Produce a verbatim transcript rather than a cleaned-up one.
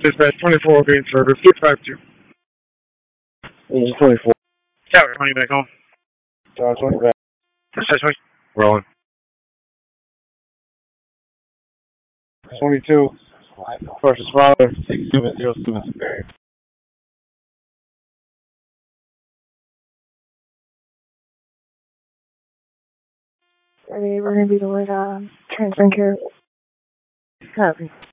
Dispatch twenty-four being service six five two. Engine twenty-four. Tower twenty back home. Tower twenty back. Dispatch twenty. Rolling. twenty-two. First responder. six seven zero seven. We're going to be the one uh, transferring care. Copy.